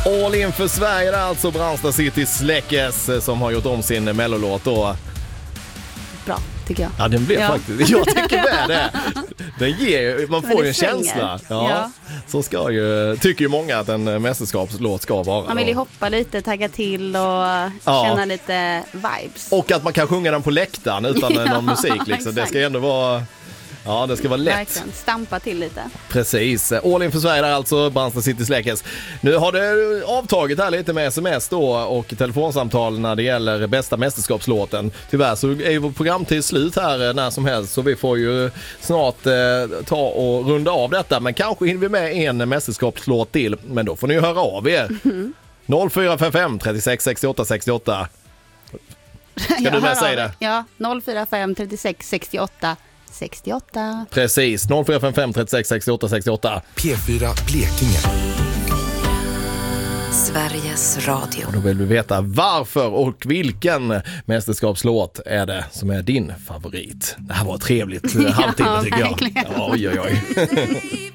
All in för Sverige där alltså, Brandsta City Släckes som har gjort om sin mellolåt då. Bra, tycker jag. Ja, den blev faktiskt, jag tycker med det. Den ger, man får ju en känsla. Ja. Så ska ju, tycker ju många att en mästerskapslåt ska vara. Man vill ju hoppa lite, tagga till och känna lite vibes. Och att man kan sjunga den på läktaren utan någon musik liksom. Det ska ju ändå vara... Ja, det ska vara lätt. Verkligen. Stampa till lite. Precis. All in för Sverige där alltså, Brandsta City Släckes. Nu har det avtagit här lite med sms då och telefonsamtal när det gäller bästa mästerskapslåten. Tyvärr så är ju vår programtid slut här när som helst, så vi får ju snart ta och runda av detta. Men kanske hinner vi med en mästerskapslåt till, men då får ni ju höra av er. 0455 36 68 68. Ska du med säga det? Ja, 045 36 68 68. Precis, 0455 36 68 68. P4 Blekinge. Sveriges Radio. Och då vill vi veta varför och vilken mästerskapslåt är det som är din favorit. Det här var trevligt halvtimme tycker jag. Verkligen. Oj.